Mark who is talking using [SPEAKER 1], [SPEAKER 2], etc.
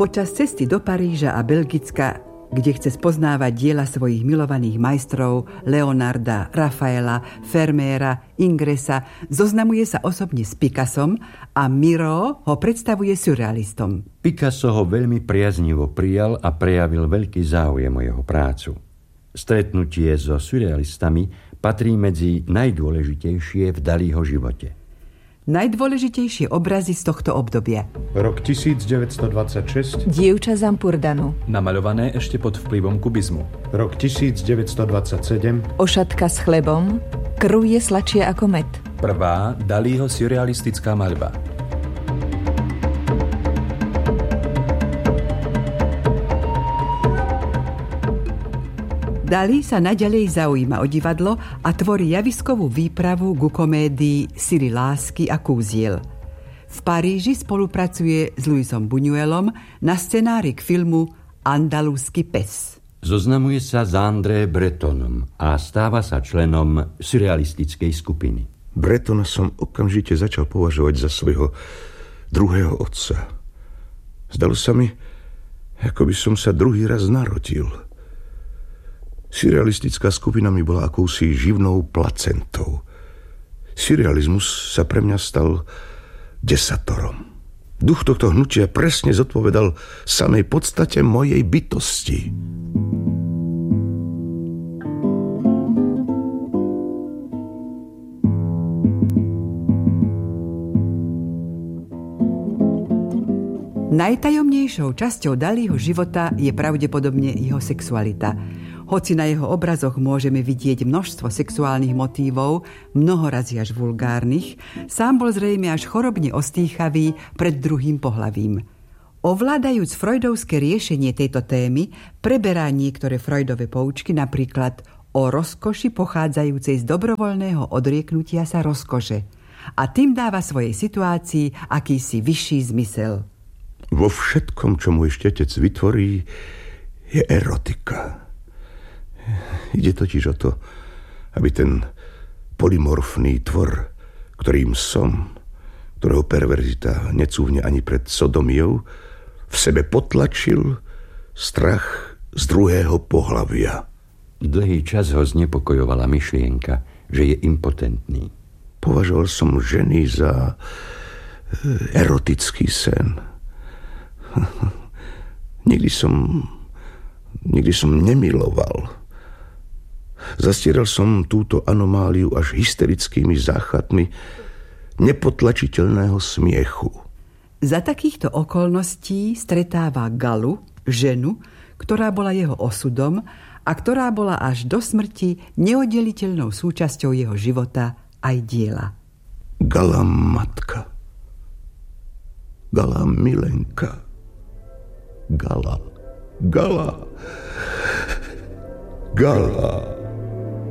[SPEAKER 1] Počas cesty do Paríža a Belgicka, kde chce spoznávať diela svojich milovaných majstrov Leonarda, Rafaela, Vermeera, Ingresa, zoznamuje sa osobne s Picassom a Miro ho predstavuje surrealistom.
[SPEAKER 2] Picasso ho veľmi priaznivo prijal a prejavil veľký záujem o jeho prácu. Stretnutie so surrealistami patrí medzi najdôležitejšie v Dalího živote.
[SPEAKER 1] Najdôležitejšie obrazy z tohto obdobia.
[SPEAKER 3] Rok 1926.
[SPEAKER 4] Dievča z Ampurdanu.
[SPEAKER 5] Namaľované ešte pod vplyvom kubizmu.
[SPEAKER 3] Rok 1927.
[SPEAKER 4] Ošatka s chlebom. Krv je sladšia ako med.
[SPEAKER 5] Prvá Dalího surrealistická maľba.
[SPEAKER 1] Dalí sa naďalej zaujíma o divadlo a tvorí javiskovú výpravu ku komédii Sily lásky a kúziel. V Paríži spolupracuje s Luisom Buñuelom na scenári k filmu Andalúsky pes.
[SPEAKER 2] Zoznamuje sa s André Bretonom a stáva sa členom surrealistickej skupiny.
[SPEAKER 6] Bretona som okamžite začal považovať za svojho druhého otca. Zdalo sa mi, ako by som sa druhý raz narodil. Surrealistická skupina mi bola akousi živnou placentou. Surrealizmus sa pre mňa stal desatorom. Duch tohto hnutia presne zodpovedal samej podstate mojej bytosti.
[SPEAKER 1] Najtajomnejšou časťou Dalího života je pravdepodobne jeho sexualita. Hoci na jeho obrazoch môžeme vidieť množstvo sexuálnych motívov, mnohorazí až vulgárnych, sám bol zrejme až chorobne ostýchavý pred druhým pohlavím. Ovládajúc freudovské riešenie tejto témy, preberá niektoré Freudové poučky, napríklad o rozkoši pochádzajúcej z dobrovoľného odrieknutia sa rozkoše, a tým dáva svojej situácii akýsi vyšší zmysel.
[SPEAKER 6] Vo všetkom, čo môj štetec vytvorí, je erotika. Ide totiž o to, aby ten polymorfný tvor, ktorým som, ktorého perverzita necúvne ani pred sodomiou, v sebe potlačil strach z druhého pohlavia.
[SPEAKER 2] Dlhý čas ho znepokojovala myšlienka, že je impotentný.
[SPEAKER 6] Považoval som ženy za erotický sen. Nikdy som nemiloval. Zastieral som túto anomáliu až hysterickými záchvatmi nepotlačiteľného smiechu.
[SPEAKER 1] Za takýchto okolností stretáva Galu, ženu, ktorá bola jeho osudom a ktorá bola až do smrti neoddeliteľnou súčasťou jeho života aj diela.
[SPEAKER 6] Gala matka. Gala milenka. Gala. Gala. Gala.